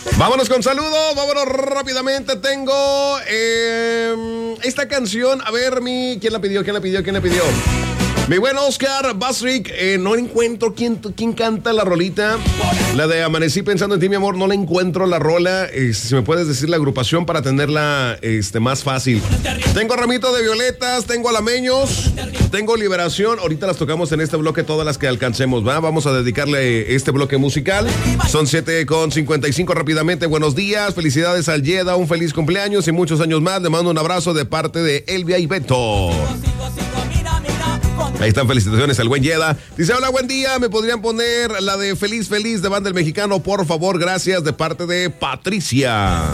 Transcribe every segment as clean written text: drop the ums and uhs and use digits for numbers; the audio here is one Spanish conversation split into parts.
Vámonos con saludos, vámonos rápidamente. Tengo esta canción. A ver, ¿quién la pidió? Mi buen Oscar Basrick, no encuentro quién canta la rolita. La de Amanecí pensando en ti, mi amor, no la encuentro la rola. Si me puedes decir la agrupación para tenerla más fácil. Tengo Ramito de Violetas, tengo Alameños, tengo Liberación. Ahorita las tocamos en este bloque, todas las que alcancemos, ¿va? Vamos a dedicarle este bloque musical. Son 7:55 rápidamente. Buenos días, felicidades al Yeda, un feliz cumpleaños y muchos años más. Le mando un abrazo de parte de Elvia y Beto. Ahí están, felicitaciones al buen Yeda. Dice, hola, buen día, ¿me podrían poner la de Feliz Feliz de Banda El Mexicano? Por favor, gracias, de parte de Patricia.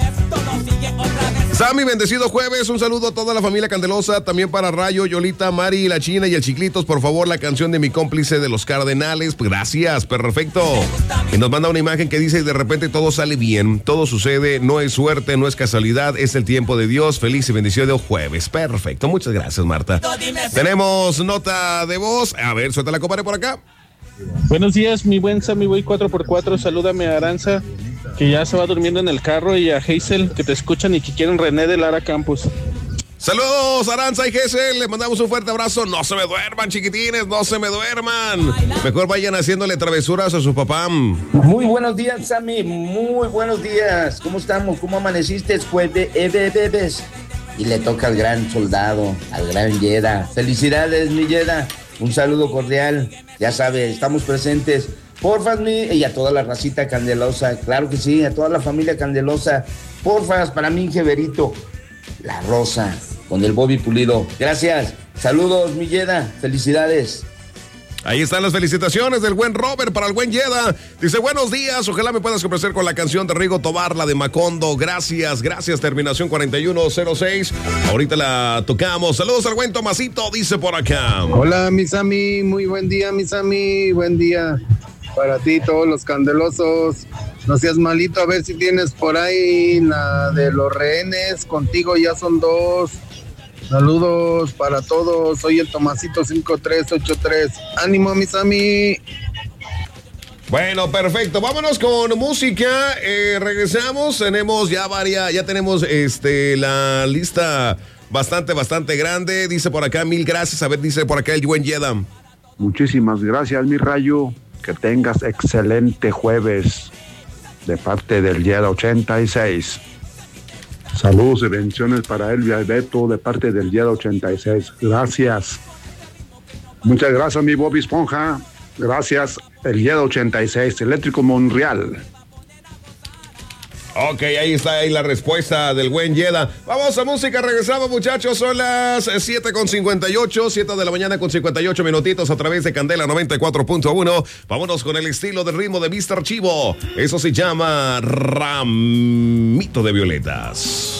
Sammy, bendecido jueves, un saludo a toda la familia Candelosa, también para Rayo, Yolita, Mari, la China y el Chiclitos, por favor, la canción de Mi Cómplice de los Cardenales. Pues gracias, perfecto. Y nos manda una imagen que dice, de repente todo sale bien, todo sucede, no es suerte, no es casualidad, es el tiempo de Dios. Feliz y bendecido jueves. Perfecto, muchas gracias, Marta. Tenemos nota de voz. A ver, suelta la compadre por acá. Buenos días, mi buen Sammy Boy 4x4, salúdame a Aranza, que ya se va durmiendo en el carro, y a Hazel, que te escuchan y que quieren René de Lara Campos. Saludos, Aranza y Hazel, les mandamos un fuerte abrazo. No se me duerman, chiquitines, no se me duerman. Mejor vayan haciéndole travesuras a su papá. Muy buenos días, Sammy, muy buenos días. ¿Cómo estamos? ¿Cómo amaneciste? Jueves. Y le toca al gran soldado, al gran Yeda. Felicidades, mi Yeda. Un saludo cordial. Ya sabe, estamos presentes. Porfas, y a toda la racita candelosa. Claro que sí, a toda la familia Candelosa. Porfas, para mí, Jeverito. La Rosa, con el Bobby Pulido. Gracias. Saludos, mi Yeda. Felicidades. Ahí están las felicitaciones del buen Robert para el buen Yeda. Dice, buenos días, ojalá me puedas complacer con la canción de Rigo Tobar, la de Macondo. Gracias, terminación 4106. Ahorita la tocamos. Saludos al buen Tomasito, dice por acá. Hola, mis Ami, muy buen día, mis Ami, buen día para ti, todos los candelosos. No seas malito, a ver si tienes por ahí la de los rehenes, contigo ya son 2. Saludos para todos, soy el Tomasito 5383. Ánimo, mis Ami. Bueno, perfecto, vámonos con música. Regresamos, tenemos ya tenemos la lista bastante grande. Dice por acá, mil gracias. A ver, dice por acá el buen Yeda. Muchísimas gracias, mi Rayo. Que tengas excelente jueves de parte del Yeda 86. Saludos y bendiciones para Elvia y Beto de parte del Yeda 86. Gracias. Muchas gracias, mi Bobby Esponja. Gracias, el Yeda 86, Eléctrico Monreal. Ok, ahí está la respuesta del buen Yeda. Vamos a música, regresamos, muchachos. Son las 7:58, 7 de la mañana con 58 minutitos a través de Candela 94.1. Vámonos con el estilo de ritmo de Mr. Chivo. Eso se llama Ramito de Violetas.